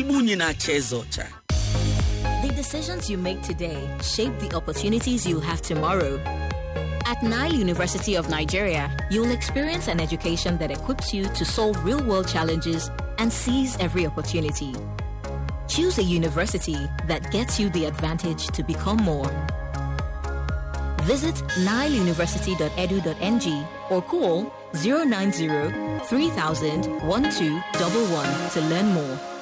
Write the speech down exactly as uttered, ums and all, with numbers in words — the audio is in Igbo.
ezigbo unyi na-acha eze ọcha. The decisions you make today shape the opportunities you'll have tomorrow. At Nile University of Nigeria, you'll experience an education that equips you to solve real-world challenges and seize every opportunity. Choose a university that gets you the advantage to become more. Visit nile university dot e d u dot n g or call zero nine zero, three thousand, twelve one one to learn more.